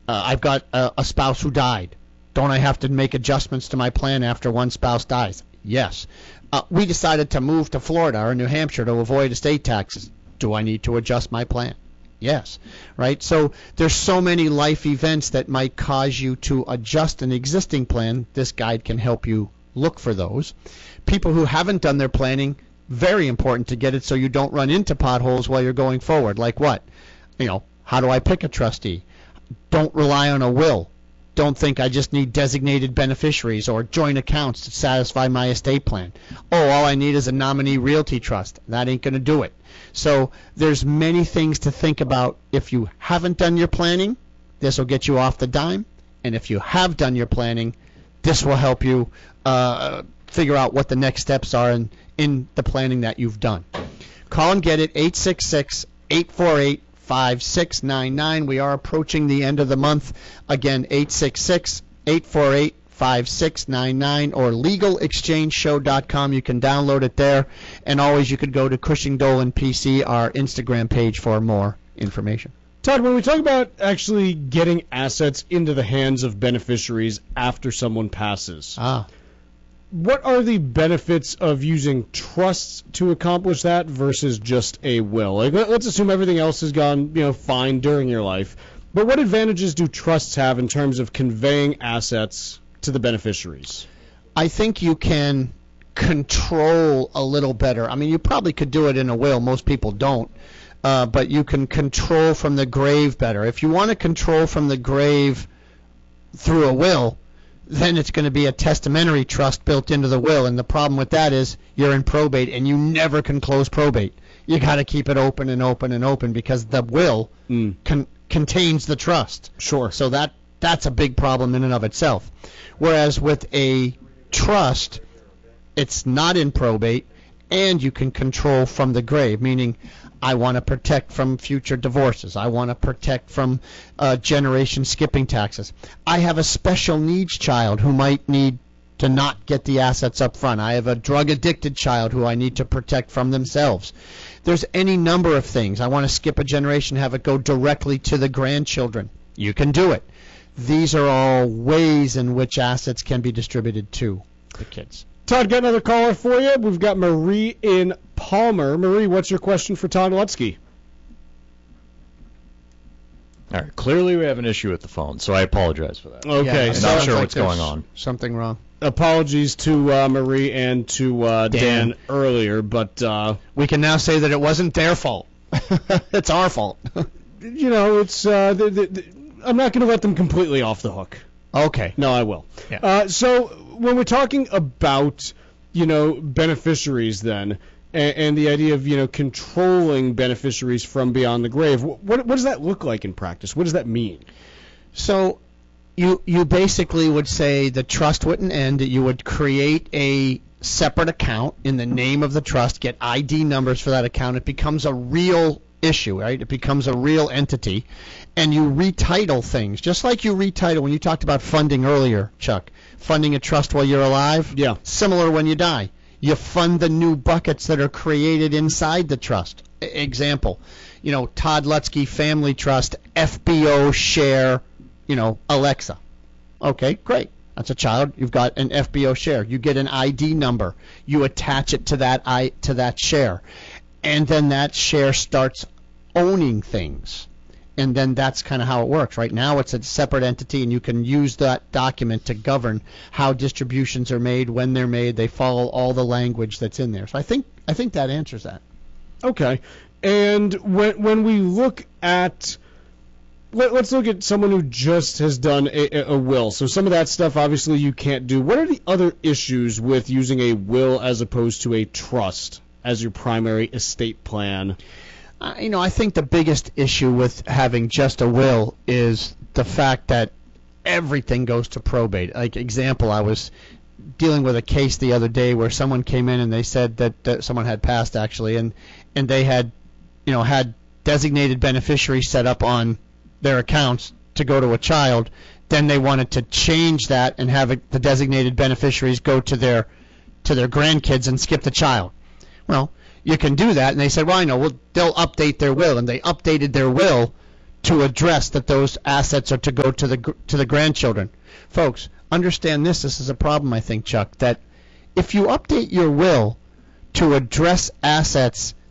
I've got a spouse who died. Don't I have to make adjustments to my plan after one spouse dies? Yes. We decided to move to Florida or New Hampshire to avoid estate taxes. Do I need to adjust my plan? Yes. Right? So there's so many life events that might cause you to adjust an existing plan. This guide can help you look for those. People who haven't done their planning, very important to get it so you don't run into potholes while you're going forward. Like what? How do I pick a trustee? Don't rely on a will. Don't think I just need designated beneficiaries or joint accounts to satisfy my estate plan. Oh, all I need is a nominee realty trust. That ain't going to do it. So there's many things to think about. If you haven't done your planning, this will get you off the dime. And if you have done your planning, this will help you figure out what the next steps are in the planning that you've done. Call and get it, 866-848-5699. We are approaching the end of the month. Again, 866-848-5699 or legalexchangeshow.com. You can download it there. And always you could go to Cushing Dolan PC, our Instagram page, for more information. Todd, when we talk about actually getting assets into the hands of beneficiaries after someone passes, what are the benefits of using trusts to accomplish that versus just a will? Like, let's assume everything else has gone, fine during your life, but what advantages do trusts have in terms of conveying assets to the beneficiaries? I think you can control a little better. I mean, you probably could do it in a will. Most people don't. But you can control from the grave better. If you want to control from the grave through a will, then it's going to be a testamentary trust built into the will. And the problem with that is you're in probate and you never can close probate. You got to keep it open and open and open because the will contains the trust. Sure. So that's a big problem in and of itself. Whereas with a trust, it's not in probate and you can control from the grave, meaning I want to protect from future divorces. I want to protect from generation skipping taxes. I have a special needs child who might need to not get the assets up front. I have a drug-addicted child who I need to protect from themselves. There's any number of things. I want to skip a generation, have it go directly to the grandchildren. You can do it. These are all ways in which assets can be distributed to the kids. Todd, got another caller for you. We've got Marie in Palmer. Marie, what's your question for Todd Lutzke? All right. Clearly, we have an issue with the phone, so I apologize for that. Okay. I'm not sure what's going on. Something wrong. Apologies to Marie and to Dan earlier, but we can now say that it wasn't their fault. It's our fault. It's I'm not going to let them completely off the hook. Okay. No, I will. Yeah. So when we're talking about, beneficiaries then, and the idea of, controlling beneficiaries from beyond the grave, what does that look like in practice? What does that mean? So you basically would say the trust wouldn't end. You would create a separate account in the name of the trust, get ID numbers for that account. It becomes a real issue, right? It becomes a real entity, and you retitle things, just like you retitle when you talked about funding earlier, Chuck. Funding a trust while you're alive. Yeah. Similar when you die. You fund the new buckets that are created inside the trust. Example, Todd Lutzke Family Trust, FBO share, Alexa. Okay, great. That's a child. You've got an FBO share. You get an ID number. You attach it to that share, and then that share starts owning things. And then that's kind of how it works. Right now it's a separate entity, and you can use that document to govern how distributions are made, when they're made. They follow all the language that's in there. So I think that answers that. Okay. And when we look at let's look at someone who just has done a will. So some of that stuff obviously you can't do. What are the other issues with using a will as opposed to a trust as your primary estate plan? I think the biggest issue with having just a will is the fact that everything goes to probate. Like example, I was dealing with a case the other day where someone came in and they said that someone had passed actually, and they had designated beneficiaries set up on their accounts to go to a child. Then they wanted to change that and have the designated beneficiaries go to their grandkids and skip the child. Well, you can do that, and they said, well, I know, they'll update their will, and they updated their will to address that those assets are to go to the grandchildren. Folks, understand this. This is a problem, I think, Chuck, that if you update your will to address assets